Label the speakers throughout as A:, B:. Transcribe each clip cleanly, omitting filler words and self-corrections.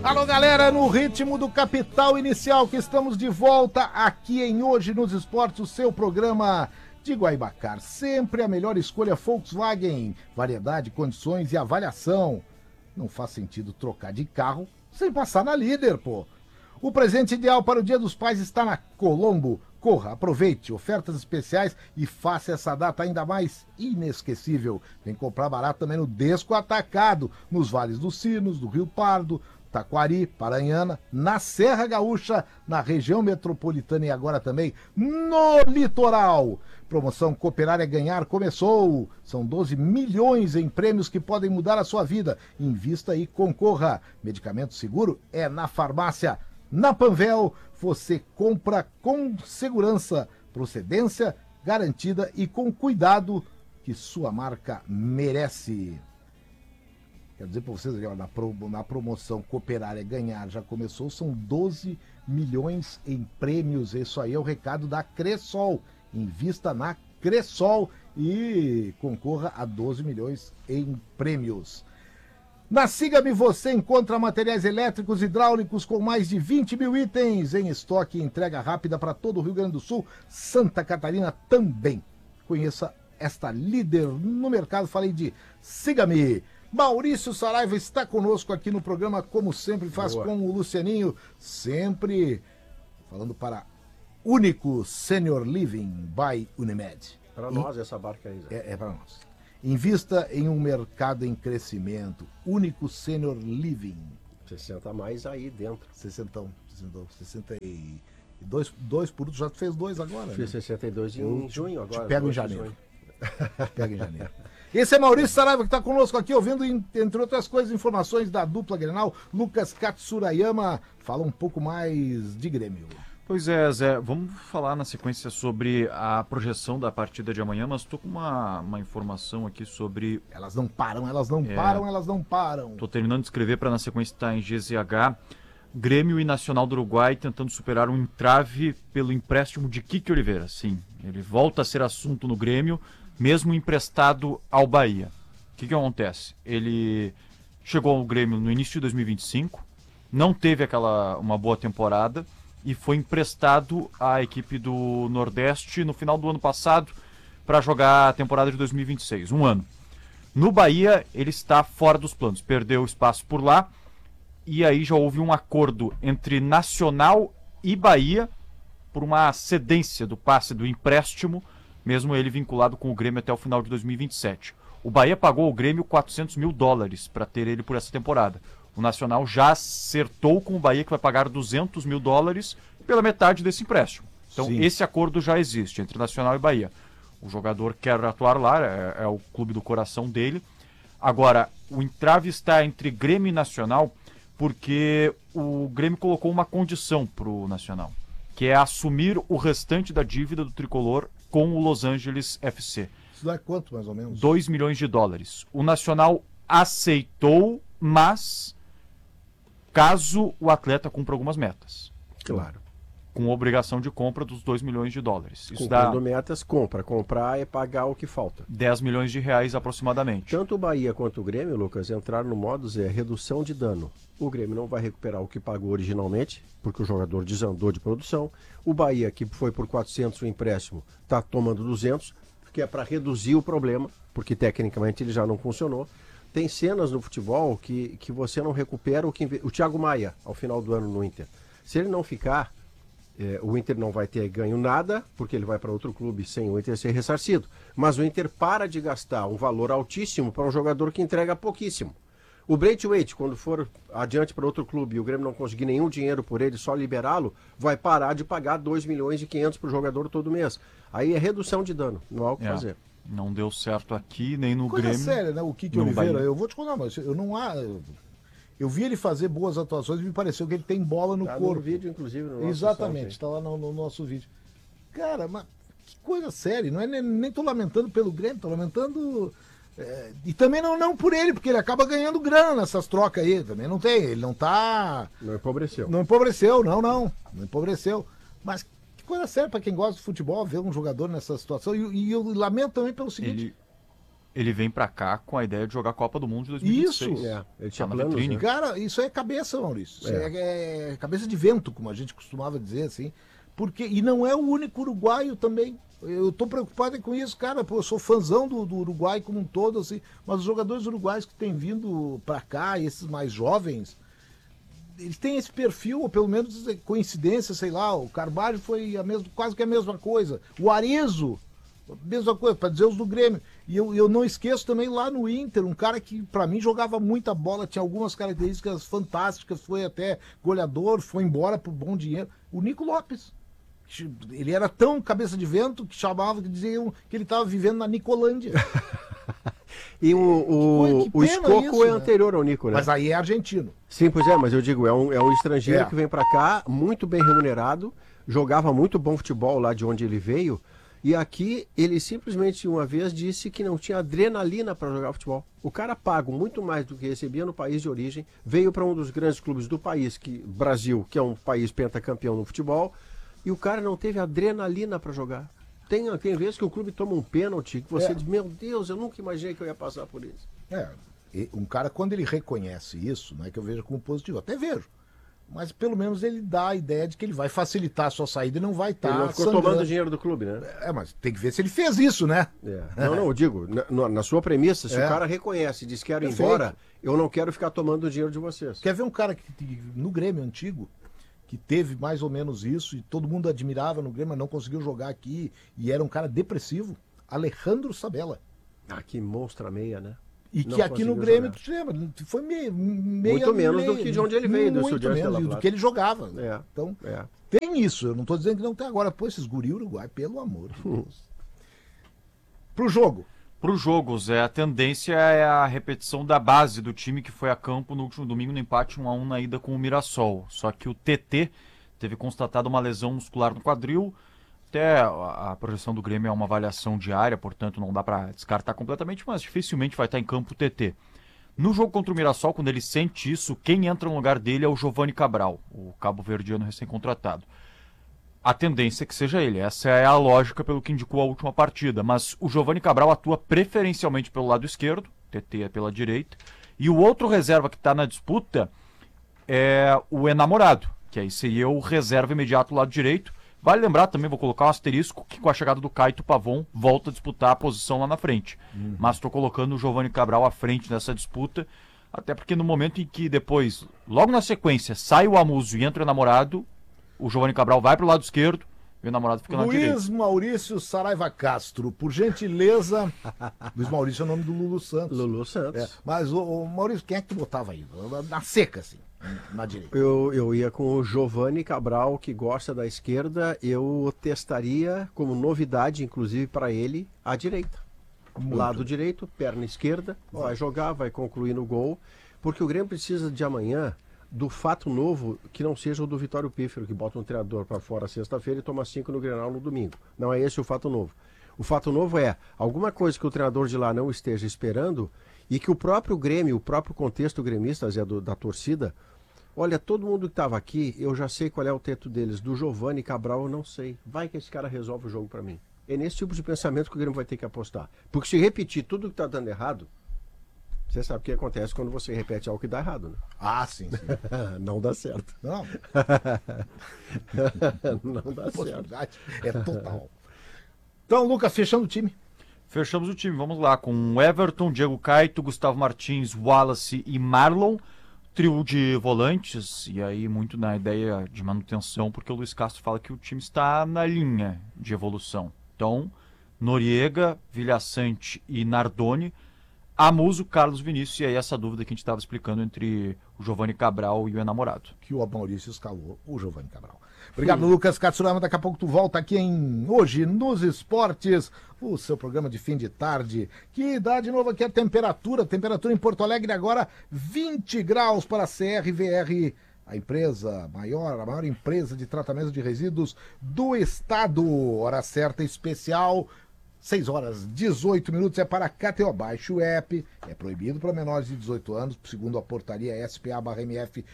A: Alô, galera, no ritmo do Capital Inicial, que estamos de volta aqui em Hoje nos Esportes, o seu programa de Guaibacar. Sempre a melhor escolha Volkswagen. Variedade, condições e avaliação. Não faz sentido trocar de carro sem passar na Líder, pô. O presente ideal para o Dia dos Pais está na Colombo. Corra, aproveite, ofertas especiais e faça essa data ainda mais inesquecível. Vem comprar barato também no Desco Atacado, nos Vales dos Sinos, do Rio Pardo, Taquari, Paranhana, na Serra Gaúcha, na região metropolitana e agora também no litoral. Promoção Cooperar é Ganhar começou. São 12 milhões em prêmios que podem mudar a sua vida. Invista e concorra. Medicamento seguro é na farmácia. Na Panvel, você compra com segurança, procedência garantida e com cuidado que sua marca merece. Quero dizer para vocês, na promoção Cooperar é Ganhar já começou, são 12 milhões em prêmios. Isso aí é o recado da Cressol. Invista na Cressol e concorra a 12 milhões em prêmios. Na Siga-me você encontra materiais elétricos e hidráulicos com mais de 20 mil itens em estoque e entrega rápida para todo o Rio Grande do Sul, Santa Catarina também. Conheça esta líder no mercado, falei de Siga-me. Maurício Saraiva está conosco aqui no programa, como sempre faz. Boa. Com o Lucianinho, sempre falando para Único Senior Living by Unimed.
B: Para nós essa barca aí.
A: É para nós. Invista em um mercado em crescimento. Único Senior Living.
B: 60 a mais aí dentro.
A: 62 por já tu fez 2 agora.
B: Fiz 62 em junho agora.
A: Te pego em janeiro. Pega em janeiro. Esse é Maurício Saraiva que está conosco aqui, ouvindo, entre outras coisas, informações da dupla Grenal. Lucas Katsurayama fala um pouco mais de Grêmio.
C: Pois é, Zé, vamos falar na sequência sobre a projeção da partida de amanhã, mas estou com uma informação aqui sobre...
A: Elas não param. Estou
C: terminando de escrever para na sequência estar em GZH. Grêmio e Nacional do Uruguai tentando superar um entrave pelo empréstimo de Kiki Oliveira. Sim, ele volta a ser assunto no Grêmio, mesmo emprestado ao Bahia. O que acontece? Ele chegou ao Grêmio no início de 2025, não teve uma boa temporada e foi emprestado à equipe do Nordeste no final do ano passado para jogar a temporada de 2026, um ano. No Bahia, ele está fora dos planos, perdeu espaço por lá e aí já houve um acordo entre Nacional e Bahia por uma cedência do passe do empréstimo, mesmo ele vinculado com o Grêmio até o final de 2027. O Bahia pagou ao Grêmio $400 mil para ter ele por essa temporada. O Nacional já acertou com o Bahia que vai pagar $200 mil pela metade desse empréstimo. Então, sim, esse acordo já existe entre Nacional e Bahia. O jogador quer atuar lá, é o clube do coração dele. Agora, o entrave está entre Grêmio e Nacional porque o Grêmio colocou uma condição para o Nacional, que é assumir o restante da dívida do tricolor com o Los Angeles FC.
A: Isso dá quanto, mais ou menos?
C: $2 milhões. O Nacional aceitou, mas caso o atleta cumpra algumas metas.
B: Claro.
C: Com obrigação de compra dos $2 milhões. Isso
B: cumprindo metas, comprar é pagar o que falta.
C: R$10 milhões aproximadamente.
B: Tanto o Bahia quanto o Grêmio, Lucas, entraram no modo redução de dano. O Grêmio não vai recuperar o que pagou originalmente, porque o jogador desandou de produção. O Bahia, que foi por 400 o empréstimo, está tomando 200, que é para reduzir o problema, porque tecnicamente ele já não funcionou. Tem cenas no futebol que você não recupera o Thiago Maia, ao final do ano no Inter. Se ele não ficar, o Inter não vai ter ganho nada, porque ele vai para outro clube sem o Inter ser ressarcido. Mas o Inter para de gastar um valor altíssimo para um jogador que entrega pouquíssimo. O Braithwaite, quando for adiante para outro clube e o Grêmio não conseguir nenhum dinheiro por ele, só liberá-lo, vai parar de pagar $2,5 milhões para o jogador todo mês. Aí é redução de dano, não há o que fazer.
C: Não deu certo aqui, nem no
A: Coisa
C: Grêmio.
A: Séria, né? O Kiki Oliveira, eu vou te contar, mas eu vi ele fazer boas atuações e me pareceu que ele tem bola no corpo.
B: No vídeo, inclusive, no nosso
A: Exatamente, está lá no nosso vídeo. Cara, mas que coisa séria, não é nem tô lamentando pelo Grêmio, tô lamentando... e também não por ele, porque ele acaba ganhando grana nessas trocas aí, também não tem, ele não tá...
B: Não empobreceu.
A: Não empobreceu, não empobreceu. Mas que coisa séria para quem gosta de futebol, ver um jogador nessa situação, e eu lamento também pelo seguinte...
C: Ele vem pra cá com a ideia de jogar a Copa do Mundo de 2026.
A: Isso.
B: Ele tinha
C: na
B: planos,
C: vitrine.
B: né?
A: Cara, isso é cabeça, Maurício. Isso é cabeça de vento, como a gente costumava dizer, assim. E não é o único uruguaio também. Eu tô preocupado com isso, cara. Pô, eu sou fãzão do Uruguai como um todo, assim. Mas os jogadores uruguaios que têm vindo pra cá, esses mais jovens, eles têm esse perfil, ou pelo menos coincidência, sei lá. O Carvalho foi quase que a mesma coisa. O Arezzo, mesma coisa, para dizer os do Grêmio. E eu não esqueço também lá no Inter, um cara que para mim jogava muita bola, tinha algumas características fantásticas, foi até goleador, foi embora por bom dinheiro. O Nico Lopes. Ele era tão cabeça de vento que diziam que ele estava vivendo na Nicolândia.
B: E o Escoco
A: isso,
B: é
A: né?
B: anterior ao Nico, né?
A: Mas aí é argentino.
B: Sim, pois é, mas eu digo, é um estrangeiro
A: É.
B: que vem pra cá, muito bem remunerado, jogava muito bom futebol lá de onde ele veio, e aqui ele simplesmente uma vez disse que não tinha adrenalina para jogar futebol. O cara paga muito mais do que recebia no país de origem, veio para um dos grandes clubes do país, Brasil, que é um país pentacampeão no futebol, e o cara não teve adrenalina para jogar. Tem vezes que o clube toma um pênalti que você diz, meu Deus, eu nunca imaginei que eu ia passar por isso.
A: Um cara, quando ele reconhece isso, não é que eu veja como positivo, até vejo. Mas pelo menos ele dá a ideia de que ele vai facilitar a sua saída e não vai estar.
B: Ele não ficou tomando dinheiro do clube, né?
A: Mas tem que ver se ele fez isso, né?
B: Não, eu digo, na sua premissa, se o cara reconhece e diz quero ir embora, eu não quero ficar tomando o dinheiro de vocês.
A: Quer ver um cara no Grêmio antigo, que teve mais ou menos isso, e todo mundo admirava no Grêmio, mas não conseguiu jogar aqui, e era um cara depressivo? Alejandro Sabella.
B: Ah, que monstro meia, né?
A: E
B: Não
A: que aqui no Grêmio, tu lembra, foi meio
B: muito menos do que de onde ele veio, do Estudiantes de La Plata.
A: do que ele jogava. Então, tem isso, eu não estou dizendo que não tem agora. Pô, esses guri uruguai, pelo amor de Deus. Pro jogo,
C: Zé, a tendência é a repetição da base do time que foi a campo no último domingo no empate 1-1 na ida com o Mirassol. Só que o TT teve constatado uma lesão muscular no quadril. Até a projeção do Grêmio é uma avaliação diária, portanto não dá para descartar completamente, mas dificilmente vai estar em campo o TT. No jogo contra o Mirassol, quando ele sente isso, quem entra no lugar dele é o Giovani Cabral, o cabo-verdiano recém-contratado. A tendência é que seja ele, essa é a lógica pelo que indicou a última partida, mas o Giovani Cabral atua preferencialmente pelo lado esquerdo, TT é pela direita, e o outro reserva que está na disputa é o Enamorado, que aí seria o reserva imediato do lado direito. Vale lembrar também, vou colocar um asterisco, que com a chegada do Caio Pavon volta a disputar a posição lá na frente. Mas estou colocando o Giovani Cabral à frente nessa disputa, até porque no momento em que depois, logo na sequência, sai o Amuso e entra o Enamorado, o Giovani Cabral vai para o lado esquerdo e o Enamorado fica na direita.
A: Luiz Maurício Saraiva Castro, por gentileza. Luiz Maurício é o nome do Lulu Santos.
B: Lulu Santos.
A: Mas, o Maurício, quem é que tu botava aí? Na seca, assim, na direita.
B: Eu ia com o Giovani Cabral, que gosta da esquerda. Eu testaria como novidade, inclusive para ele, a direita. Lado direito, perna esquerda, vai jogar, vai concluir no gol. Porque o Grêmio precisa de amanhã do fato novo que não seja o do Vitório Pífero, que bota um treinador para fora sexta-feira e toma 5 no Grenal no domingo. Não é esse o fato novo. O fato novo é alguma coisa que o treinador de lá não esteja esperando e que o próprio Grêmio, o próprio contexto gremista, da torcida, olha, todo mundo que estava aqui, eu já sei qual é o teto deles. Do Giovani Cabral eu não sei. Vai que esse cara resolve o jogo para mim. É nesse tipo de pensamento que o Grêmio vai ter que apostar. Porque se repetir tudo que está dando errado, você sabe o que acontece quando você repete algo que dá errado, né?
A: Ah, sim.
B: Não dá certo.
A: Não.
B: Não dá certo.
A: É total. Então, Lucas, fechando o time.
C: Fechamos o time, vamos lá, com Everton, Diego Caito, Gustavo Martins, Wallace e Marlon. Trio de volantes, e aí muito na ideia de manutenção, porque o Luiz Castro fala que o time está na linha de evolução. Então, Noriega, Vilhaçante e Nardoni, Amuso, Carlos Vinícius, e aí essa dúvida que a gente estava explicando entre o Giovani Cabral e o Enamorado.
A: Que o Maurício escalou o Giovani Cabral. Obrigado, Lucas Katsurama. Daqui a pouco tu volta aqui em Hoje nos Esportes, o seu programa de fim de tarde, que dá de novo aqui a temperatura em Porto Alegre agora 20 graus para a CRVR, a maior empresa de tratamento de resíduos do estado. Hora certa especial, 6h18 é para KTO. Baixe o app, é proibido para menores de 18 anos, segundo a portaria SPA/MF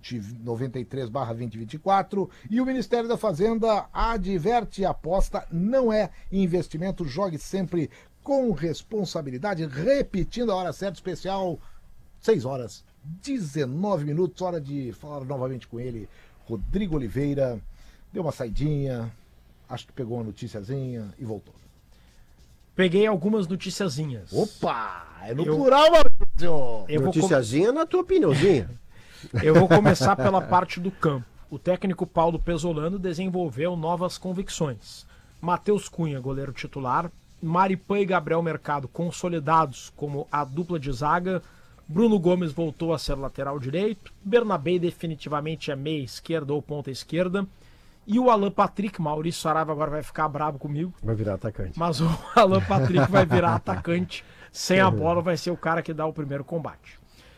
A: 2093/2024. E o Ministério da Fazenda adverte: aposta não é investimento, jogue sempre com responsabilidade, repetindo a hora certa especial, 6 horas, 19 minutos, hora de falar novamente com ele, Rodrigo Oliveira, deu uma saidinha, acho que pegou uma noticiazinha e voltou.
D: Peguei algumas noticiazinhas.
A: Opa, é no plural, Maurício!
B: Noticiazinha na tua opiniãozinha.
D: Eu vou começar pela parte do campo. O técnico Paulo Pesolano desenvolveu novas convicções. Matheus Cunha, goleiro titular, Maripã e Gabriel Mercado consolidados como a dupla de zaga, Bruno Gomes voltou a ser lateral direito, Bernabé definitivamente é meia esquerda ou ponta esquerda, e o Alan Patrick, Maurício Saraiva agora vai ficar bravo comigo.
B: Vai virar atacante.
D: Mas o Alan Patrick vai virar atacante, sem a bola vai ser o cara que dá o primeiro combate.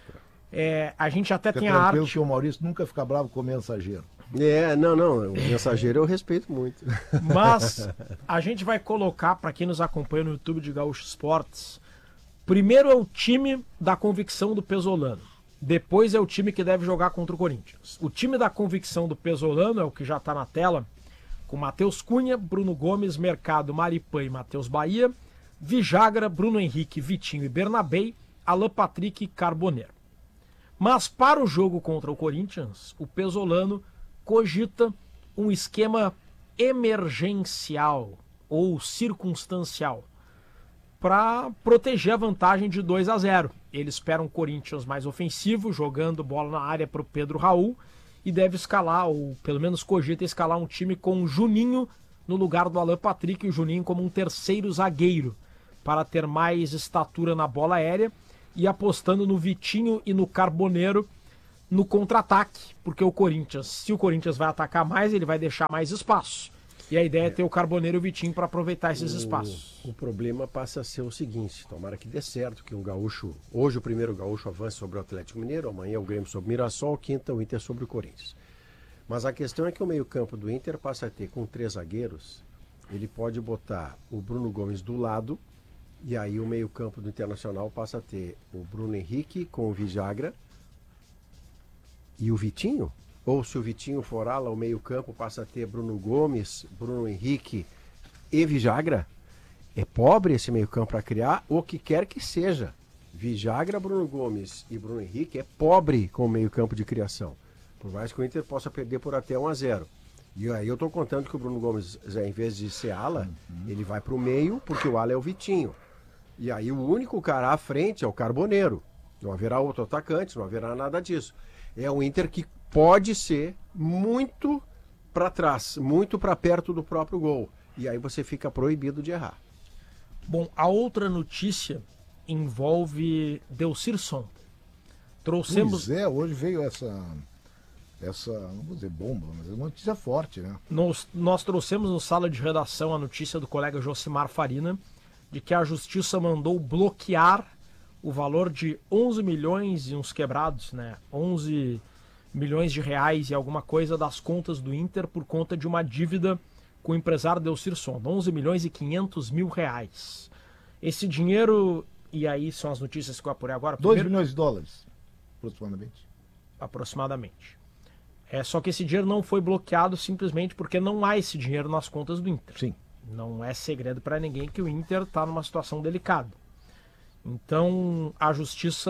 D: A gente até tem a arte...
A: que o Maurício nunca fica bravo com o mensageiro.
B: Não, o mensageiro eu respeito muito.
D: Mas a gente vai colocar, para quem nos acompanha no YouTube de Gaúcho Esportes, primeiro é o time da convicção do Pesolano. Depois é o time que deve jogar contra o Corinthians. O time da convicção do Pesolano é o que já está na tela, com Matheus Cunha, Bruno Gomes, Mercado, Maripã e Matheus Bahia, Vijagra, Bruno Henrique, Vitinho e Bernabé, Alan Patrick e Carboneiro. Mas para o jogo contra o Corinthians, o Pesolano cogita um esquema emergencial ou circunstancial para proteger a vantagem de 2-0. Ele espera um Corinthians mais ofensivo, jogando bola na área para o Pedro Raul, e deve escalar, ou pelo menos cogita escalar um time com o Juninho no lugar do Alan Patrick, e o Juninho como um terceiro zagueiro, para ter mais estatura na bola aérea, e apostando no Vitinho e no Carboneiro no contra-ataque, porque se o Corinthians vai atacar mais, ele vai deixar mais espaço. E a ideia é ter o Carboneiro e o Vitinho para aproveitar esses espaços.
B: O problema passa a ser o seguinte, tomara que dê certo, que um gaúcho, hoje o primeiro gaúcho avance sobre o Atlético Mineiro, amanhã o Grêmio sobre o Mirassol, quinta o Inter sobre o Corinthians. Mas a questão é que o meio-campo do Inter passa a ter, com 3 zagueiros, ele pode botar o Bruno Gomes do lado, e aí o meio-campo do Internacional passa a ter o Bruno Henrique com o Vijagra e o Vitinho. Ou se o Vitinho for ala, o meio-campo passa a ter Bruno Gomes, Bruno Henrique e Vijagra. É pobre esse meio-campo para criar o que quer que seja. Vijagra, Bruno Gomes e Bruno Henrique é pobre com o meio-campo de criação. Por mais que o Inter possa perder por até 1-0. E aí eu estou contando que o Bruno Gomes, em vez de ser ala, ele vai para o meio, porque o ala é o Vitinho. E aí o único cara à frente é o Carboneiro. Não haverá outro atacante, não haverá nada disso. É um Inter que pode ser muito para trás, muito para perto do próprio gol. E aí você fica proibido de errar.
D: Bom, a outra notícia envolve Delcir Sonta. Trouxemos...
A: Pois é, hoje veio essa, não vou dizer bomba, mas é uma notícia forte, né?
D: Nós trouxemos no Sala de Redação a notícia do colega Josimar Farina de que a Justiça mandou bloquear o valor de 11 milhões e uns quebrados, né? 11 milhões de reais e alguma coisa das contas do Inter por conta de uma dívida com o empresário Delcir Sonta, 11 milhões e 500 mil reais. Esse dinheiro, e aí são as notícias que eu apurei agora.
A: 2 milhões de dólares, aproximadamente.
D: Aproximadamente. Só que esse dinheiro não foi bloqueado simplesmente porque não há esse dinheiro nas contas do Inter.
A: Sim.
D: Não é segredo para ninguém que o Inter está numa situação delicada. Então, a Justiça,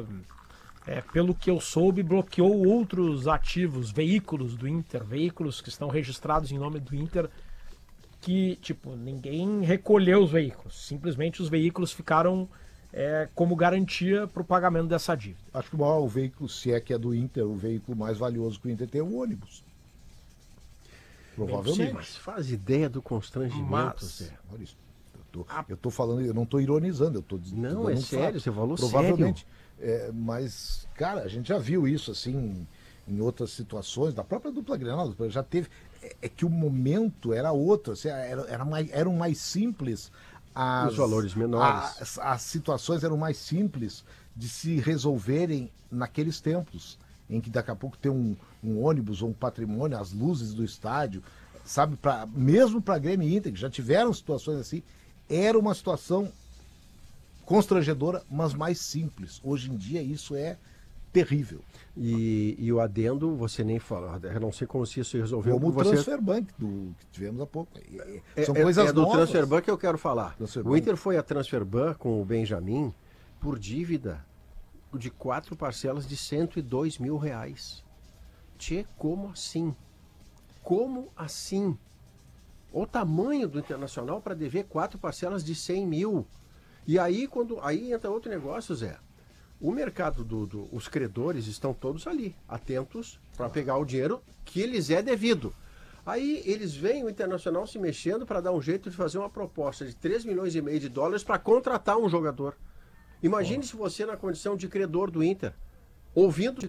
D: pelo que eu soube, bloqueou outros ativos, veículos do Inter, veículos que estão registrados em nome do Inter, que, ninguém recolheu os veículos. Simplesmente os veículos ficaram como garantia para o pagamento dessa dívida.
A: Acho que o veículo, se é que é do Inter, o veículo mais valioso que o Inter tem é o ônibus. Provavelmente.
B: Mas faz ideia do constrangimento, Zé.
A: Maurício, eu tô falando, eu não tô ironizando, eu tô dizendo.
B: Não, é sério, você falou
A: provavelmente. Sério. Mas, cara, a gente já viu isso assim em outras situações, da própria dupla Grenal, já teve. É que o momento era outro, assim, eram mais simples.
B: Os valores menores.
A: As situações eram mais simples de se resolverem naqueles tempos, em que daqui a pouco tem um ônibus ou um patrimônio, as luzes do estádio, sabe, mesmo para Grêmio e Inter, que já tiveram situações assim, era uma situação constrangedora, mas mais simples. Hoje em dia isso é terrível.
B: E o adendo, você nem fala, eu não sei como se isso resolveu.
A: Como o
B: você...
A: Transfer Bank que tivemos há pouco. São coisas
B: do
A: novas.
B: Transfer Bank que eu quero falar.
A: Transfer
B: O Inter
A: Bank.
B: foi a Transfer Bank com o Benjamin por dívida de 4 parcelas de R$102 mil. Tchê, como assim? Como assim? O tamanho do Internacional para dever 4 parcelas de 100 mil. E aí, aí entra outro negócio, Zé. O mercado os credores estão todos ali, atentos para pegar o dinheiro que lhes é devido. Aí eles veem o Internacional se mexendo para dar um jeito de fazer uma proposta de 3,5 milhões de dólares para contratar um jogador. Imagine se você na condição de credor do Inter, ouvindo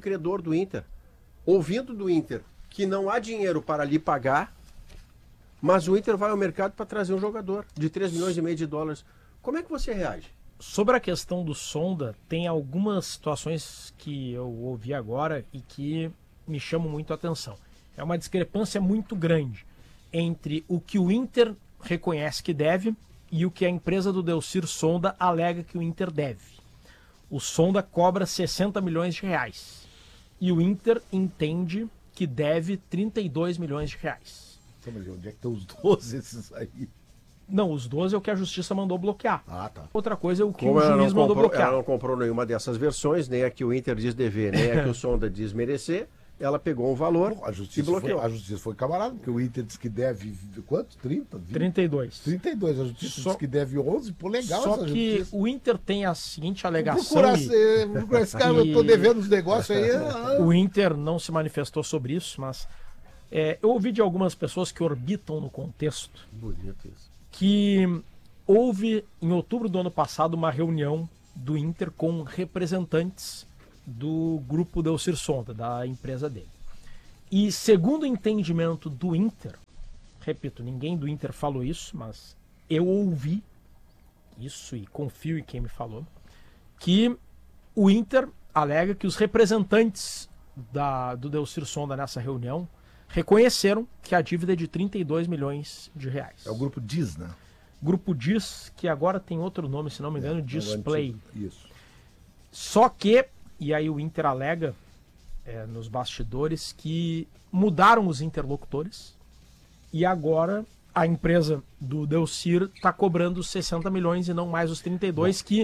B: do Inter que não há dinheiro para lhe pagar, mas o Inter vai ao mercado para trazer um jogador de 3,5 milhões de dólares. Como é que você reage?
D: Sobre a questão do Sonda, tem algumas situações que eu ouvi agora e que me chamam muito a atenção. É uma discrepância muito grande entre o que o Inter reconhece que deve e o que a empresa do Delcir Sonda alega que o Inter deve. O Sonda cobra 60 milhões de reais e o Inter entende que deve 32 milhões de reais.
A: Então, mas onde é que estão os 12 esses aí?
D: Não, os 12 é o que a justiça mandou bloquear.
A: Ah, tá.
D: Outra coisa é o que
B: Como
D: o juiz mandou bloquear.
B: Ela não comprou nenhuma dessas versões, nem a que o Inter diz dever, nem a que o Sonda diz merecer. Ela pegou um valor e bloqueou.
A: A justiça foi camarada, porque o Inter diz que deve quanto? 30? 20?
D: 32.
A: 32. A justiça diz que deve 11. Pô, legal
D: Só
A: essa
D: que
A: justiça.
D: o Inter tem a seguinte alegação.
A: Procurar esse cara, eu tô devendo os negócios aí.
D: O Inter não se manifestou sobre isso, mas eu ouvi de algumas pessoas que orbitam no contexto
B: Bonito isso.
D: que houve, em outubro do ano passado, uma reunião do Inter com representantes do grupo Delcir Sonda, da empresa dele. E segundo o entendimento do Inter, repito, ninguém do Inter falou isso, mas eu ouvi isso e confio em quem me falou, que o Inter alega que os representantes do Delcir Sonda nessa reunião reconheceram que a dívida é de 32 milhões de reais.
A: É o grupo DIS, né?
D: Grupo DIS, que agora tem outro nome, se não me engano, Display.
A: Isso.
D: Só que, e aí o Inter alega nos bastidores que mudaram os interlocutores e agora a empresa do Delcir está cobrando 60 milhões e não mais os 32 que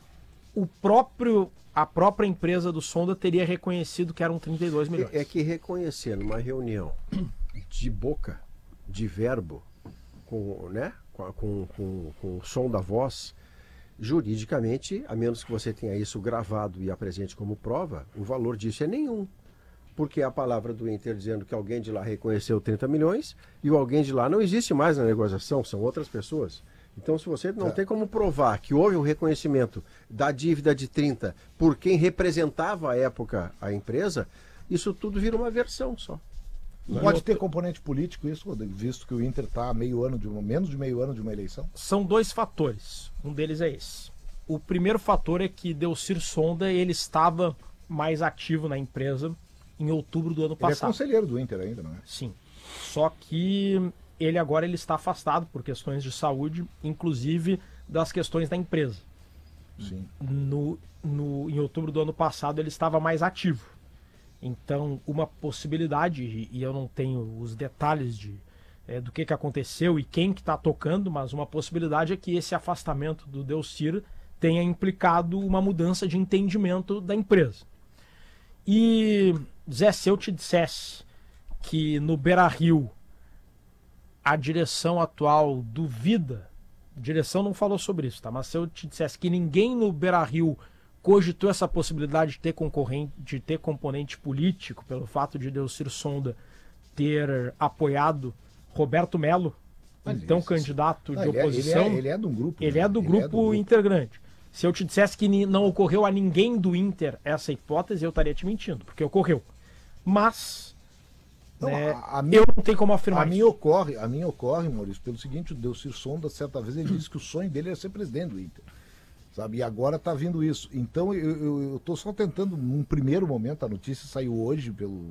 D: a própria empresa do Sonda teria reconhecido que eram 32 milhões.
B: É que reconhecer numa reunião de boca, de verbo, com o som da voz, juridicamente, a menos que você tenha isso gravado e apresente como prova, o valor disso é nenhum. Porque a palavra do Inter dizendo que alguém de lá reconheceu 30 milhões e o alguém de lá não existe mais na negociação, são outras pessoas. Então, se você não tem como provar que houve um reconhecimento da dívida de 30 por quem representava à época a empresa, isso tudo vira uma versão só.
A: Pode ter componente político isso, visto que o Inter está menos de meio ano de uma eleição?
D: São dois fatores. Um deles é esse. O primeiro fator é que Delcir Sonda ele estava mais ativo na empresa em outubro do ano passado.
A: Ele é conselheiro do Inter ainda, não é?
D: Sim. Só que ele agora está afastado por questões de saúde, inclusive das questões da empresa.
A: Sim.
D: Em outubro do ano passado ele estava mais ativo. Então, uma possibilidade, e eu não tenho os detalhes do que aconteceu e quem que está tocando, mas uma possibilidade é que esse afastamento do Delcir tenha implicado uma mudança de entendimento da empresa. E, Zé, se eu te dissesse que no Beira-Rio a direção atual duvida, a direção não falou sobre isso, tá? Mas se eu te dissesse que ninguém no Beira-Rio cogitou essa possibilidade de ter componente político pelo fato de Delcir Sonda ter apoiado Roberto Melo, então candidato de oposição.
A: Ele é do grupo.
D: Ele é do grupo integrante. Se eu te dissesse que não ocorreu a ninguém do Inter essa hipótese, eu estaria te mentindo, porque ocorreu. Mas
A: Não,
D: eu não tenho como afirmar
A: a
D: isso.
A: A minha ocorre, Maurício, pelo seguinte: o Delcir Sonda, certa vez, ele disse que o sonho dele era ser presidente do Inter. Sabe? E agora está vindo isso. Então eu estou só tentando, num primeiro momento, a notícia saiu hoje,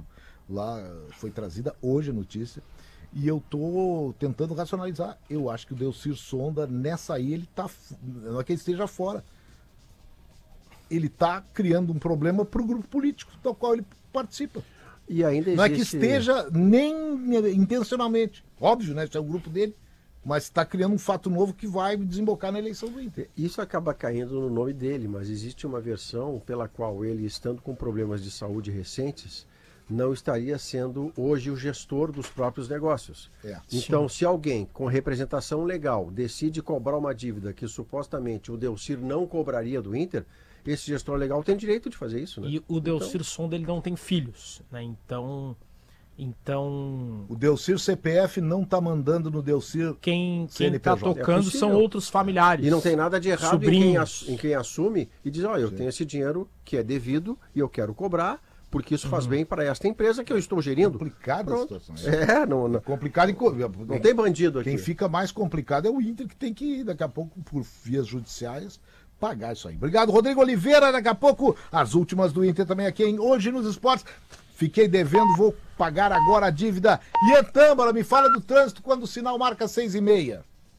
A: foi trazida hoje a notícia, e eu estou tentando racionalizar. Eu acho que o Delcir Sonda, nessa aí, ele está. Não é que ele esteja fora. ele está criando um problema para o grupo político do qual ele participa.
B: E ainda existe...
A: Não é que esteja nem intencionalmente. Óbvio, né? Isso é o grupo dele. Mas está criando um fato novo que vai desembocar na eleição do Inter.
B: Isso acaba caindo no nome dele, mas existe uma versão pela qual ele, estando com problemas de saúde recentes, não estaria sendo hoje o gestor dos próprios negócios. Então, se alguém com representação legal decide cobrar uma dívida que supostamente o Delcir não cobraria do Inter, esse gestor legal tem direito de fazer isso, né?
D: E o Delcir Sonda, ele não tem filhos, né? Então...
A: O Delcir CPF não está mandando no Delcir
D: quem está tocando são outros familiares.
B: E não tem nada de errado
D: sobrinhos.
B: em quem assume e diz, eu tenho esse dinheiro que é devido e eu quero cobrar, porque isso faz bem para esta empresa que eu estou gerindo.
A: Complicada a situação.
B: Não.
A: Complicado
B: não tem bandido aqui.
A: Quem fica mais complicado é o Inter, que tem que, daqui a pouco, por vias judiciais, pagar isso aí. Obrigado, Rodrigo Oliveira. Daqui a pouco, as últimas do Inter também aqui em Hoje nos Esportes. Fiquei devendo, vou pagar agora a dívida. Ian Tâmara, me fala do trânsito quando o sinal marca 6h30.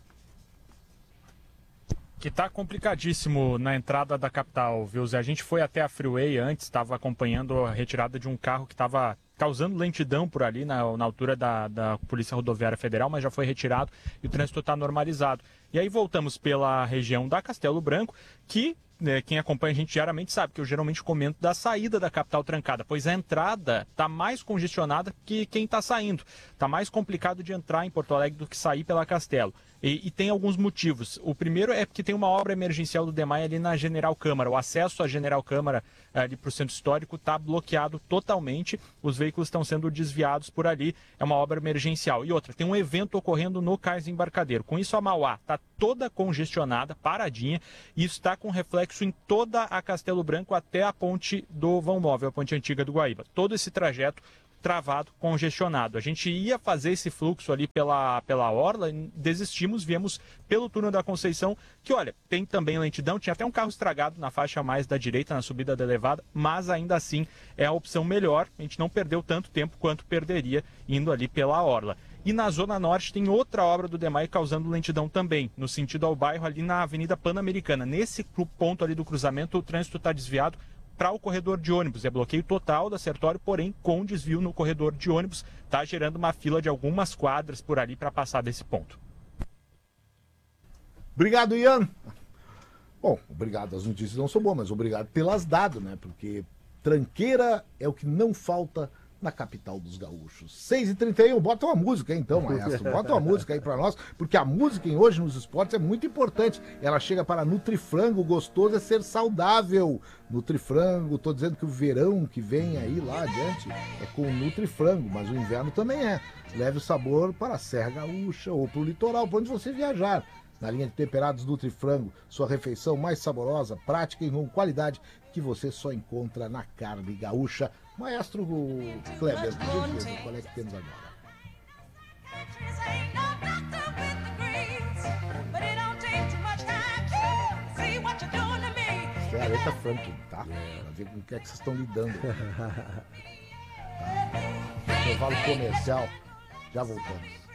E: Que tá complicadíssimo na entrada da capital, viu, Zé? A gente foi até a Freeway antes, estava acompanhando a retirada de um carro que estava causando lentidão por ali na altura da Polícia Rodoviária Federal, mas já foi retirado e o trânsito está normalizado. E aí voltamos pela região da Castelo Branco, que quem acompanha a gente diariamente sabe que eu geralmente comento da saída da capital trancada, pois a entrada está mais congestionada que quem está saindo. Está mais complicado de entrar em Porto Alegre do que sair pela Castelo. E tem alguns motivos. O primeiro é porque tem uma obra emergencial do DEMAI ali na General Câmara. O acesso à General Câmara ali para o centro histórico está bloqueado totalmente. Os veículos estão sendo desviados por ali. É uma obra emergencial. E outra, tem um evento ocorrendo no Cais Embarcadero. Com isso, a Mauá está toda congestionada, paradinha. E isso está com reflexo em toda a Castelo Branco até a ponte do Vão Móvel, a ponte antiga do Guaíba. Todo esse trajeto travado, congestionado. A gente ia fazer esse fluxo ali pela orla, desistimos, viemos pelo túnel da Conceição, que olha, tem também lentidão, tinha até um carro estragado na faixa mais da direita, na subida da elevada, mas ainda assim é a opção melhor, a gente não perdeu tanto tempo quanto perderia indo ali pela orla. E na Zona Norte tem outra obra do DEMAI causando lentidão também, no sentido ao bairro ali na Avenida Pan-Americana. Nesse ponto ali do cruzamento, o trânsito está desviado para o corredor de ônibus. É bloqueio total da Sertório, porém com desvio no corredor de ônibus. Está gerando uma fila de algumas quadras por ali para passar desse ponto.
A: Obrigado, Ian. Bom, obrigado. As notícias não são boas, mas obrigado pelas dadas, né? Porque tranqueira é o que não falta na capital dos gaúchos. 6h31, bota uma música aí então, maestro. Bota uma música aí pra nós, porque a música em Hoje nos Esportes é muito importante. Ela chega para Nutrifrango, gostoso é ser saudável. Nutrifrango, tô dizendo que o verão que vem aí lá adiante é com Nutrifrango, mas o inverno também é. Leve o sabor para a Serra Gaúcha ou para o litoral, para onde você viajar. Na linha de temperados Nutrifrango, sua refeição mais saborosa, prática e com qualidade que você só encontra na carne gaúcha. Maestro Kleber, qual é que temos agora? Isso é a Aretha Franklin, tá? Pra ver com o que é que vocês estão lidando. Intervalo comercial, já voltamos.